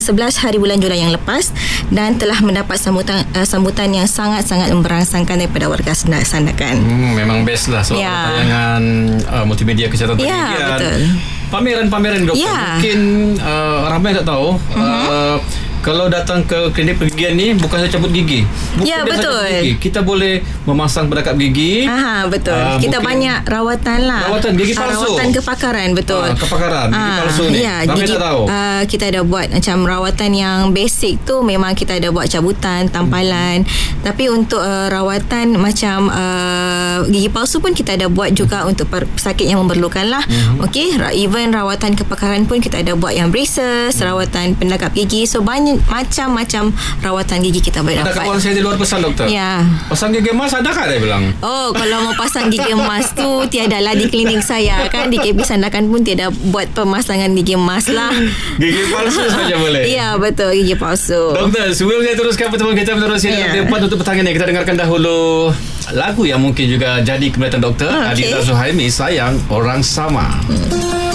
11 hari bulan Julai yang lepas dan telah mendapat sambutan yang sangat-sangat memberangsangkan daripada warga Sandakan. Memang best lah soal tayangan multimedia kesihatan pergigian. Ya, betul. Pameran-pameran doktor. Mungkin ramai tak tahu. Kalau datang ke klinik pergigian ni bukan saja cabut gigi. Ya, betul. Gigi. Kita boleh memasang pelakap gigi. Betul. Kita banyak rawatan lah. Rawatan gigi palsu. Rawatan kepakaran, betul. Kepakaran gigi palsu ni. Ramai tak tahu. Kita ada buat macam rawatan yang basic tu memang kita ada buat cabutan, tampalan. Tapi untuk rawatan macam gigi palsu pun kita ada buat juga untuk pesakit yang memerlukan lah. Okey, even rawatan kepakaran pun kita ada buat yang braces, rawatan pendakap gigi. So banyak macam-macam rawatan gigi kita boleh dapat. Ada kawan saya di luar pesan doktor. Ya. Pasang gigi emas adakah dia bilang? Oh, kalau mau pasang gigi emas tu tiadalah di klinik saya kan. Di KB Sandakan pun tiada buat pemasangan gigi emas lah. Gigi palsu saja boleh. Ya, betul, gigi palsu. Doktor, sebelum saya teruskan pertemuan kita menerusi dalam tempat untuk petang ini, kita dengarkan dahulu lagu yang mungkin juga jadi keberatan doktor. Adita Suhaimi, Sayang Orang Sama.